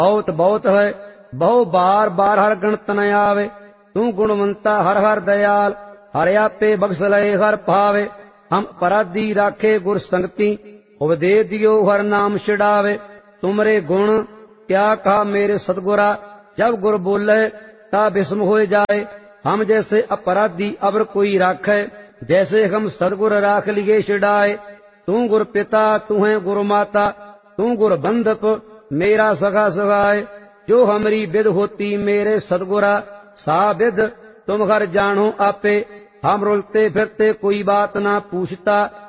बहुत बहुत है बहु बार बार हर गणत न आवे। तू गुणवंता हर हर दयाल, हर आपे बख्श लय हर पावे। हम अपराधी राखे गुर संगति, उपदेश दियो हर नाम छिड़ावे। तुमरे गुण क्या कहा मेरे सतगुरा, जब गुर बोले ता विस्म हो जाए। हम जैसे अपराधी अबर कोई राखे, जैसे हम सतगुर राख लिए छिड़ाए। तू गुर पिता तू है गुरु माता, तू गुर बंधप मेरा सगा सगाए। जो हमारी विद होती मेरे सतगुरा, सा विद तुम घर जानो आपे। हम रुलते फिरते कोई बात ना पूछता,